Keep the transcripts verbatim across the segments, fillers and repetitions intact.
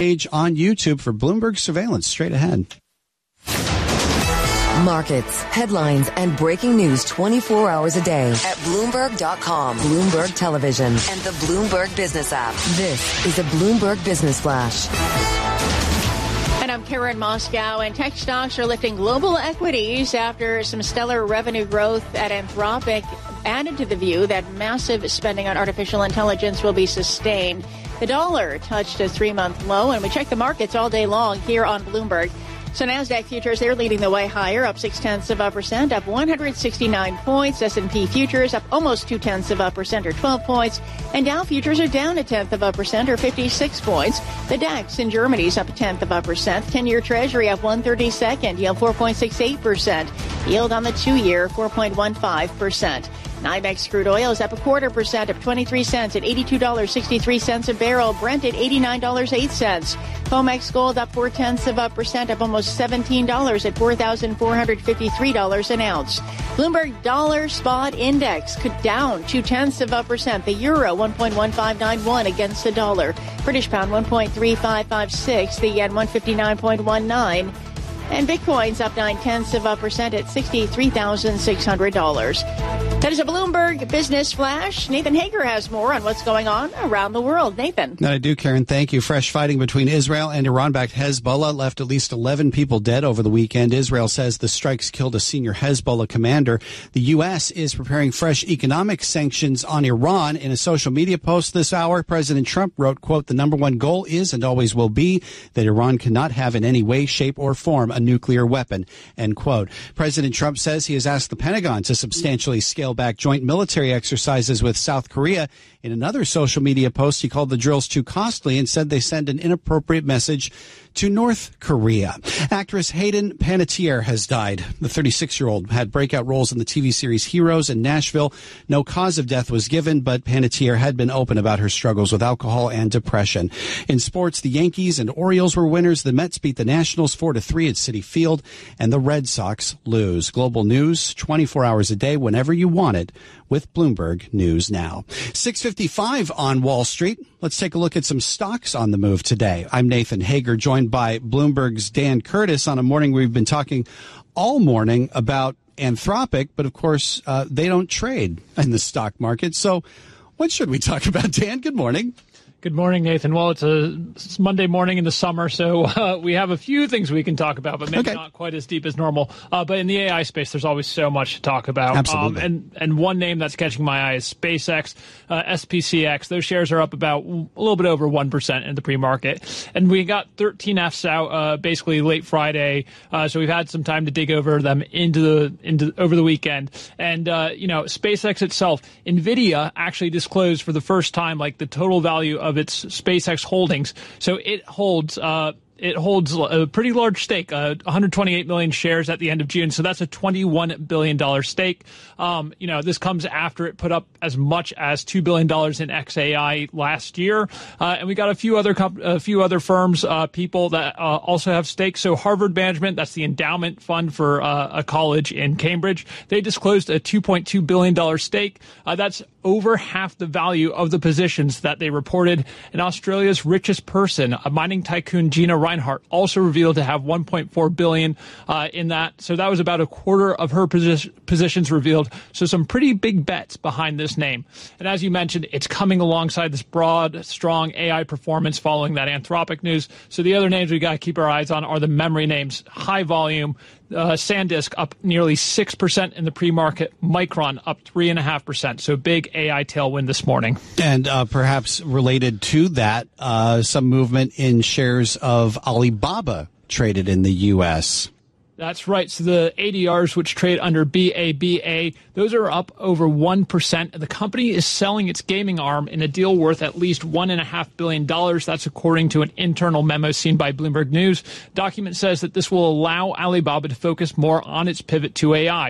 page on YouTube for Bloomberg Surveillance. Straight ahead. Markets, headlines, and breaking news twenty-four hours a day at Bloomberg dot com, Bloomberg Television, and the Bloomberg Business app. This is a Bloomberg Business Flash. And I'm Karen Moscow, and tech stocks are lifting global equities after some stellar revenue growth at Anthropic added to the view that massive spending on artificial intelligence will be sustained. The dollar touched a three-month low, and we check the markets all day long here on Bloomberg. So NASDAQ futures, they're leading the way higher, up six-tenths of a percent, up one hundred sixty-nine points. S and P futures up almost two-tenths of a percent, or twelve points. And Dow futures are down a tenth of a percent, or fifty-six points. The DAX in Germany's up a tenth of a percent. ten-year Treasury up one thirty-second, yield four point six eight percent. Yield on the two-year, four point one five percent. NYMEX crude oil is up a quarter percent, up twenty-three cents at eighty-two dollars and sixty-three cents a barrel. Brent at eighty-nine dollars and eight cents. COMEX gold up four tenths of a percent, up almost seventeen dollars at four thousand four hundred fifty-three dollars an ounce. Bloomberg Dollar Spot Index could down two tenths of a percent. The euro one point one five nine one against the dollar. British pound one point three five five six. The yen one fifty-nine point one nine. And Bitcoin's up nine tenths of a percent at sixty-three thousand six hundred dollars. That is a Bloomberg Business Flash. Nathan Hager has more on what's going on around the world. Nathan. That I do, Karen. Thank you. Fresh fighting between Israel and Iran-backed Hezbollah left at least eleven people dead over the weekend. Israel says the strikes killed a senior Hezbollah commander. The U S is preparing fresh economic sanctions on Iran. In a social media post this hour, President Trump wrote, quote, "The number one goal is and always will be that Iran cannot have in any way, shape, or form a nuclear weapon," end quote. President Trump says he has asked the Pentagon to substantially scale back joint military exercises with South Korea. In another social media post, he called the drills too costly and said they send an inappropriate message to North Korea. Actress Hayden Panettiere has died. The thirty-six-year-old had breakout roles in the T V series Heroes and Nashville. No cause of death was given, but Panettiere had been open about her struggles with alcohol and depression. In sports, the Yankees and Orioles were winners. The Mets beat the Nationals four to three at Citi Field, and the Red Sox lose. Global news, twenty-four hours a day, whenever you want it, with Bloomberg News Now. six fifty-five on Wall Street. Let's take a look at some stocks on the move today. I'm Nathan Hager, joined by Bloomberg's Dan Curtis on a morning we've been talking all morning about Anthropic, but of course, uh, they don't trade in the stock market. So what should we talk about, Dan? Good morning. Good morning, Nathan. Well, it's a it's Monday morning in the summer, so uh, we have a few things we can talk about, but maybe okay. not quite as deep as normal. Uh, but in the A I space, there's always so much to talk about. Absolutely. Um, and, and one name that's catching my eye is SpaceX, uh, S P C X. Those shares are up about a little bit over one percent in the pre-market. And we got thirteen Fs out uh, basically late Friday, uh, so we've had some time to dig over them into the into over the weekend. And, uh, you know, SpaceX itself, NVIDIA actually disclosed for the first time, like, the total value of its SpaceX holdings. So it holds uh, it holds a pretty large stake, uh, one hundred twenty-eight million shares at the end of June. So that's a twenty-one billion dollars stake. Um, you know, this comes after it put up as much as two billion dollars in X A I last year. Uh, and we got a few other comp- a few other firms, uh, people that uh, also have stakes. So Harvard Management, that's the endowment fund for uh, a college in Cambridge, they disclosed a two point two billion dollars stake. Uh, that's over half the value of the positions that they reported. And Australia's richest person, a mining tycoon, Gina Reinhart, also revealed to have one point four billion dollars uh, in that. So that was about a quarter of her posi- positions revealed. So some pretty big bets behind this name. And as you mentioned, it's coming alongside this broad, strong A I performance following that Anthropic news. So the other names we got to keep our eyes on are the memory names, high volume. Uh, SanDisk up nearly six percent in the pre-market. Micron up three point five percent. So big A I tailwind this morning. And uh, perhaps related to that, uh, some movement in shares of Alibaba traded in the U S. That's right. So the A D Rs, which trade under B A B A, those are up over one percent. The company is selling its gaming arm in a deal worth at least one point five billion dollars. That's according to an internal memo seen by Bloomberg News. Document says that this will allow Alibaba to focus more on its pivot to A I. The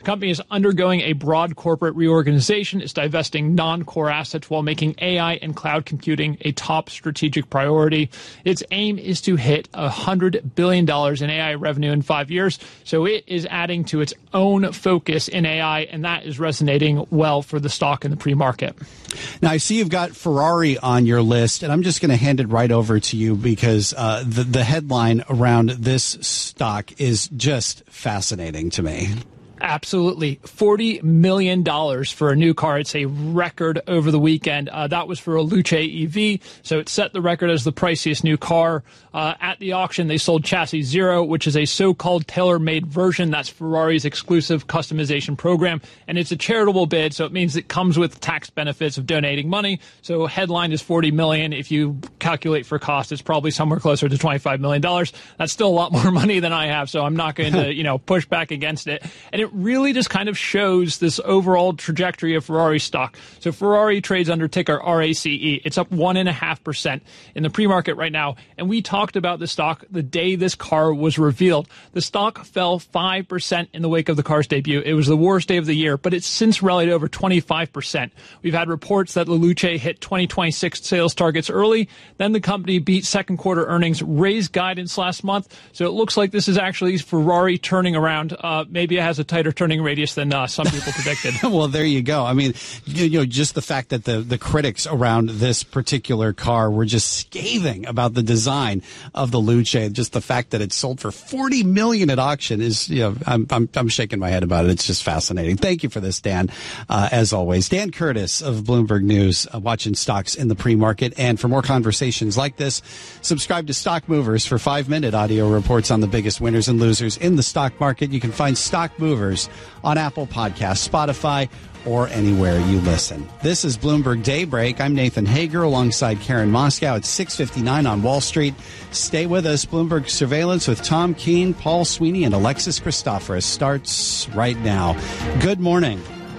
company is undergoing a broad corporate reorganization. It's divesting non-core assets while making A I and cloud computing a top strategic priority. Its aim is to hit one hundred billion dollars in A I revenue in five years. So it is adding to its own focus in A I, and that is resonating well for the stock in the pre-market. Now, I see you've got Ferrari on your list, and I'm just going to hand it right over to you because uh, the, the headline around this stock is just fascinating to me. Absolutely. forty million dollars for a new car. It's a record over the weekend. Uh, that was for a Luce E V, so it set the record as the priciest new car. Uh, at the auction, they sold Chassis Zero, which is a so-called tailor-made version. That's Ferrari's exclusive customization program, and it's a charitable bid, so it means it comes with tax benefits of donating money. So headline is forty million dollars. If you calculate for cost, it's probably somewhere closer to twenty-five million dollars. That's still a lot more money than I have, so I'm not going to, you know, push back against it. And it really just kind of shows this overall trajectory of Ferrari stock. So Ferrari trades under ticker R A C E. It's up one and a half percent in the pre-market right now. And we talked about the stock the day this car was revealed. The stock fell five percent in the wake of the car's debut. It was the worst day of the year, but it's since rallied over twenty-five percent. We've had reports that Luce hit twenty twenty-six sales targets early. Then the company beat second quarter earnings, raised guidance last month. So it looks like this is actually Ferrari turning around. Uh, maybe it has a tighter turning radius than uh, some people predicted. Well, there you go. I mean, you, you know, just the fact that the, the critics around this particular car were just scathing about the design of the Luce. Just the fact that it sold for forty million dollars at auction is, you know, I'm, I'm, I'm shaking my head about it. It's just fascinating. Thank you for this, Dan. Uh, as always, Dan Curtis of Bloomberg News, uh, watching stocks in the pre-market. And for more conversations like this, subscribe to Stock Movers for five minute audio reports on the biggest winners and losers in the stock market. You can find Stock Movers on Apple Podcasts, Spotify, or anywhere you listen. This is Bloomberg Daybreak. I'm Nathan Hager alongside Karen Moscow at six fifty-nine on Wall Street. Stay with us. Bloomberg Surveillance with Tom Keene, Paul Sweeney, and Alexis Christoforous starts right now. Good morning.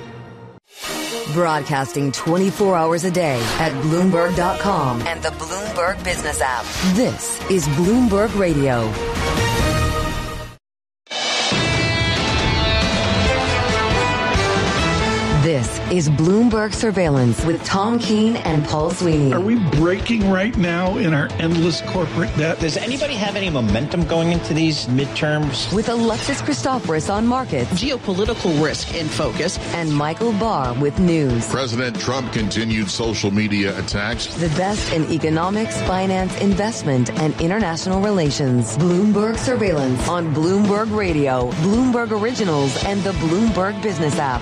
Broadcasting twenty-four hours a day at Bloomberg dot com and the Bloomberg Business app. This is Bloomberg Radio. This is Bloomberg Surveillance with Tom Keene and Paul Sweeney. Are we breaking right now in our endless corporate debt? Does anybody have any momentum going into these midterms? With Alexis Christoforous on markets. Geopolitical risk in focus. And Michael Barr with news. President Trump continued social media attacks. The best in economics, finance, investment, and international relations. Bloomberg Surveillance on Bloomberg Radio, Bloomberg Originals, and the Bloomberg Business app.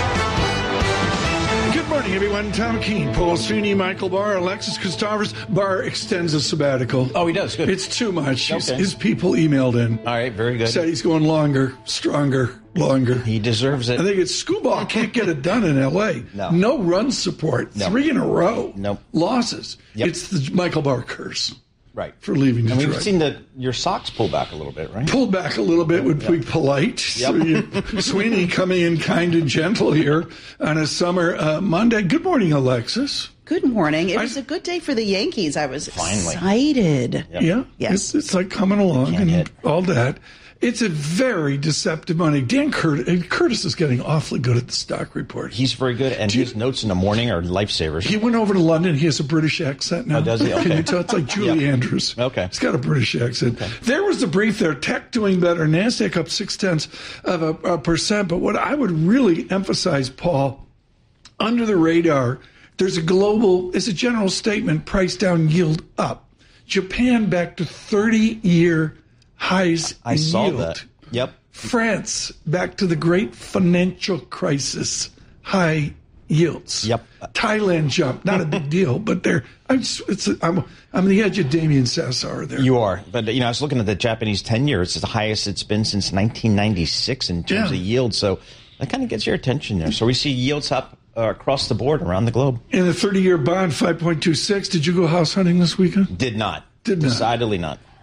Good morning, everyone. Tom Keene, Paul Sweeney, Michael Barr, Alexis Christoforous. Barr extends a sabbatical. Oh, he does? Good. It's too much. Okay. His people emailed in. All right, very good. Said he's going longer, stronger, longer. He deserves it. I think it's Scooball can't get it done in L A. No. No run support. No. Three in a row. Nope. Losses. Yep. It's the Michael Barr curse. Right. For leaving Detroit. And we've seen that your socks pull back a little bit, right? Pulled back a little bit would yep. be polite. Yep. So you, Sweeney coming in kind and gentle here on a summer uh, Monday. Good morning, Alexis. Good morning. It I, was a good day for the Yankees. I was Finally. excited. Yep. Yeah. Yes. It's, it's like coming along Can't and hit. all that. It's a very deceptive money. Dan Curtis, Curtis is getting awfully good at the stock report. He's very good, and Do you- his notes in the morning are lifesavers. He went over to London. He has a British accent now. Oh, does he? Okay. Can you tell? It's like Julie Yep. Andrews. Okay. He's got a British accent. Okay. There was the brief there. Tech doing better. NASDAQ up six tenths of a, a percent. But what I would really emphasize, Paul, under the radar, there's a global, it's a general statement, price down, yield up. Japan back to thirty-year highs I in saw yield. that. Yep. France back to the great financial crisis, high yields. Yep. Thailand jump, not a big deal, but they're. I'm just, it's. I'm. I'm the edge of Damien Sassar there. You are. But, you know, I was looking at the Japanese ten-year. It's the highest it's been since nineteen ninety-six in terms Yeah. of yield. So that kind of gets your attention there. So we see yields up uh, across the board around the globe. In the thirty-year bond, five point two six. Did you go house hunting this weekend? Did not. Did not. Decidedly not.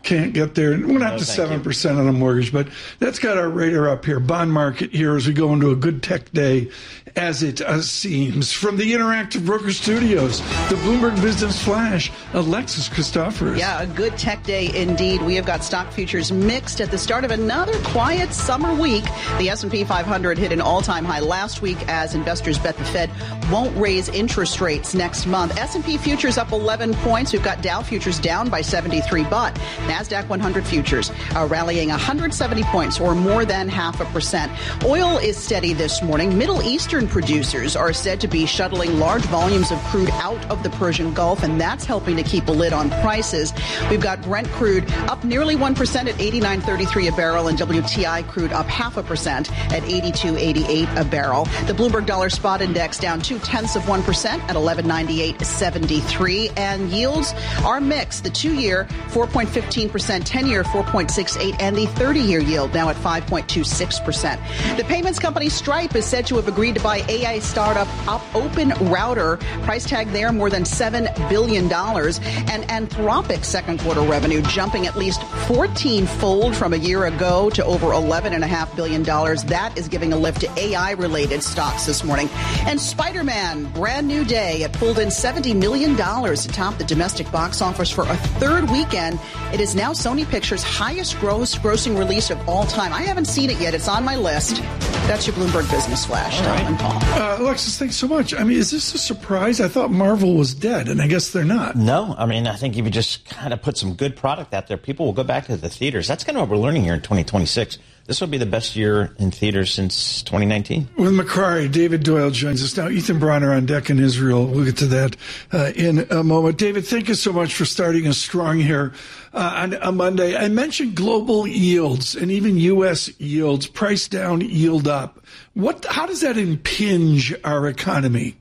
Can't get there. And we're not No, to thank seven percent on a mortgage, but that's got our radar up here. Bond market here as we go into a good tech day, as it uh, seems. From the Interactive Broker Studios, the Bloomberg Business Flash, Alexis Christoforous. Yeah, a good tech day indeed. We have got stock futures mixed at the start of another quiet summer week. The S and P five hundred hit an all-time high last week as investors bet the Fed won't raise interest rates next month. S and P futures up eleven points. We've got Dow futures down by seventy-three, but NASDAQ one hundred futures are rallying one hundred seventy points, or more than half a percent. Oil is steady this morning. Middle Eastern producers are said to be shuttling large volumes of crude out of the Persian Gulf, and that's helping to keep a lid on prices. We've got Brent crude up nearly one percent at eighty-nine thirty-three a barrel, and W T I crude up half a percent at eighty-two eighty-eight a barrel. The Bloomberg Dollar Spot Index down two tenths of one percent at eleven ninety-eight seventy-three, and yields are mixed. The two-year four point one five percent, ten-year four point six eight, and the thirty-year yield now at five point two six percent. The payments company Stripe is said to have agreed to buy A I startup Open Router. Price tag there more than seven billion dollars. And Anthropic's second quarter revenue jumping at least fourteen-fold from a year ago to over eleven point five billion dollars. That is giving a lift to A I-related stocks this morning. And Spider-Man, brand new day. It pulled in seventy million dollars to top the domestic box office for a third weekend. It is now Sony Pictures' highest gross grossing release of all time. I haven't seen it yet. It's on my list. That's your Bloomberg Business Flash, Tom and Paul. Uh, Alexis, thanks so much. I mean, is this a surprise? I thought Marvel was dead, and I guess they're not. No, I mean, I think if you just kind of put some good product out there, people will go back to the theaters. That's kind of what we're learning here in twenty twenty-six. This will be the best year in theaters since twenty nineteen. With Macquarie, David Doyle joins us now. Ethan Bronner on deck in Israel. We'll get to that uh, in a moment. David, thank you so much for starting us strong here uh, on a Monday. I mentioned global yields and even U S yields, price down, yield up. What? How does that impinge our economy?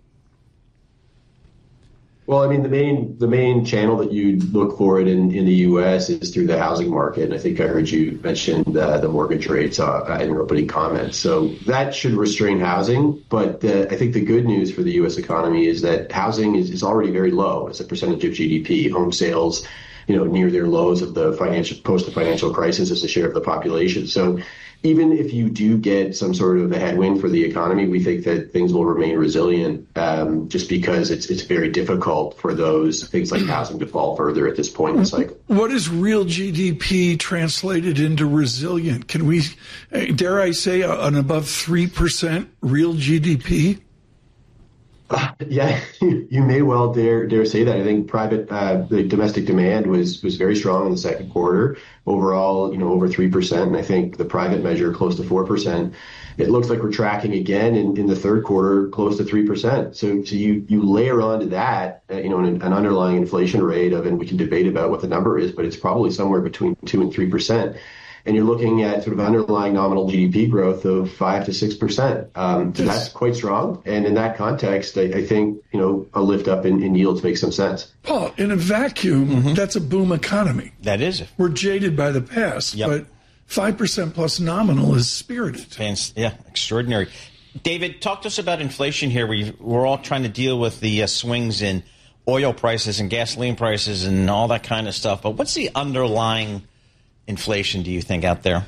Well, I mean, the main the main channel that you look for it in, in the U S is through the housing market. And I think I heard you mention uh, the mortgage rates uh, in your opening comments. So that should restrain housing. But uh, I think the good news for the U S economy is that housing is, is already very low as a percentage of G D P. Home sales, you know, near their lows of the financial post the financial crisis as a share of the population. So even if you do get some sort of a headwind for the economy, we think that things will remain resilient um, just because it's it's very difficult for those things like housing to fall further at this point in the cycle. What is real G D P translated into resilient? Can we, dare I say, an above three percent real G D P? Uh, yeah, you may well dare dare say that. I think private, uh, the domestic demand was was very strong in the second quarter. Overall, you know, over three percent, and I think the private measure close to four percent. It looks like we're tracking again in, in the third quarter close to three percent. So, so you you layer onto that, uh, you know, an, an underlying inflation rate of, and we can debate about what the number is, but it's probably somewhere between two and three percent. And you're looking at sort of underlying nominal G D P growth of five to six percent. Um, so yes. That's quite strong. And in that context, I, I think, you know, a lift up in, in yields makes some sense. Paul, in a vacuum, mm-hmm. that's a boom economy. That is. We're jaded by the past, yep. But five percent plus nominal is spirited. Yeah, extraordinary. David, talk to us about inflation here. We, we're all trying to deal with the uh, swings in oil prices and gasoline prices and all that kind of stuff. But what's the underlying inflation, do you think, out there?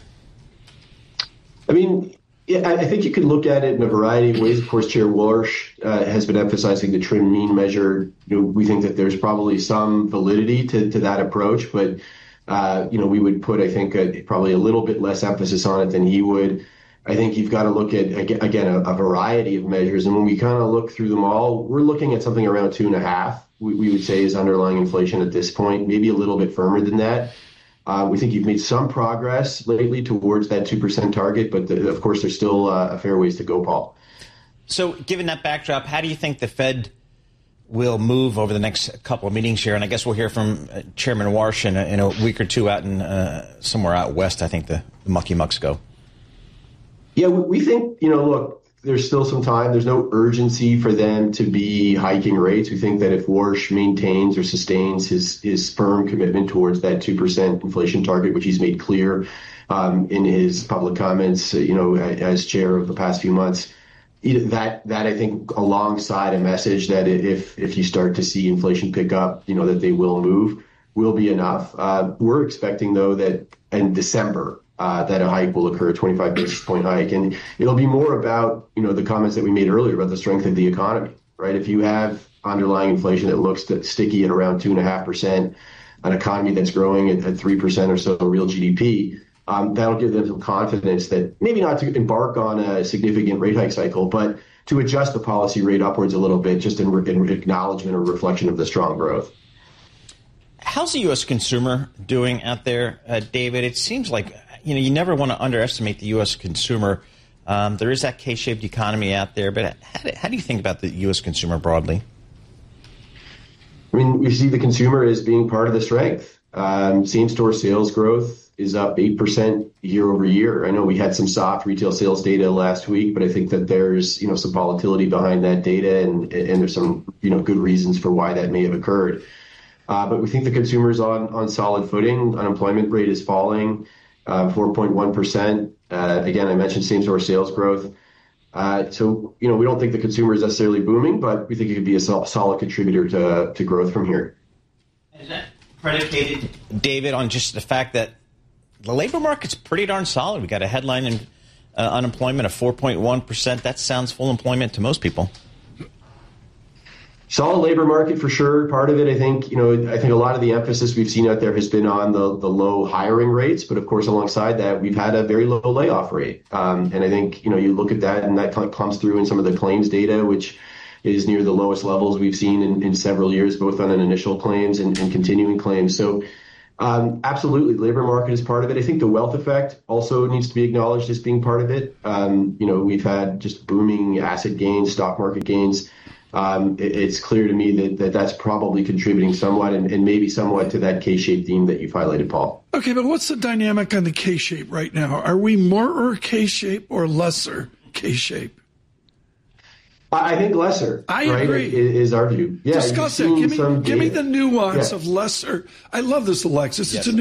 I mean, yeah, I think you could look at it in a variety of ways. Of course, Chair Warsh uh, has been emphasizing the trim mean measure. You know, we think that there's probably some validity to, to that approach, but uh, you know, we would put, I think, a, probably a little bit less emphasis on it than he would. I think you've got to look at, again, a, a variety of measures. And when we kind of look through them all, we're looking at something around two and a half, we, we would say is underlying inflation at this point, maybe a little bit firmer than that. Uh, we think you've made some progress lately towards that two percent target, but the, of course, there's still uh, a fair ways to go, Paul. So given that backdrop, how do you think the Fed will move over the next couple of meetings here? And I guess we'll hear from uh, Chairman Warsh in a, in a week or two out in uh, somewhere out west, I think the, the Mucky Mucks go. Yeah, we think, you know, look, there's still some time. There's no urgency for them to be hiking rates. We think that if Warsh maintains or sustains his his firm commitment towards that two percent inflation target, which he's made clear um, in his public comments, you know, as chair of the past few months, that that I think alongside a message that if if you start to see inflation pick up, you know, that they will move. will be enough. Uh, we're expecting, though, that in December, uh, that a hike will occur, a twenty-five basis point hike. And it'll be more about, you know, the comments that we made earlier about the strength of the economy, right? If you have underlying inflation that looks sticky at around two point five percent, an economy that's growing at, at three percent or so real G D P, um, that'll give them some confidence that maybe not to embark on a significant rate hike cycle, but to adjust the policy rate upwards a little bit, just in, re- in acknowledgement or reflection of the strong growth. How's the U S consumer doing out there, uh, David? It seems like, you know, you never want to underestimate the U S consumer. Um, there is that K-shaped economy out there, but how do, how do you think about the U S consumer broadly? I mean, we see the consumer as being part of the strength. Um, same-store sales growth is up eight percent year over year. I know we had some soft retail sales data last week, but I think that there's, you know, some volatility behind that data, and, and there's some, you know, good reasons for why that may have occurred. Uh, but we think the consumer's on, on solid footing. Unemployment rate is falling, uh, four point one percent. Uh, again, I mentioned same-store sales growth. Uh, so, you know, we don't think the consumer is necessarily booming, but we think it could be a sol- solid contributor to, to growth from here. Is that predicated, David, on just the fact that the labor market's pretty darn solid? We got a headline in uh, unemployment of four point one percent. That sounds full employment to most people. Solid labor market for sure. Part of it, I think, you know, I think a lot of the emphasis we've seen out there has been on the, the low hiring rates. But of course, alongside that, we've had a very low layoff rate. Um, and I think, you know, you look at that and that comes through in some of the claims data, which is near the lowest levels we've seen in, in several years, both on an initial claims and, and continuing claims. So um, absolutely, the labor market is part of it. I think the wealth effect also needs to be acknowledged as being part of it. Um, you know, we've had just booming asset gains, stock market gains. Um, it, it's clear to me that, that that's probably contributing somewhat and, and maybe somewhat to that K-shaped theme that you've highlighted, Paul. Okay, but what's the dynamic on the K-shape right now? Are we more K-shape or lesser K-shape? I think lesser. I right, agree. Is our view. Yeah, discuss it. Give me, give me the nuance yeah. of lesser. I love this, Alexis. Yes. It's a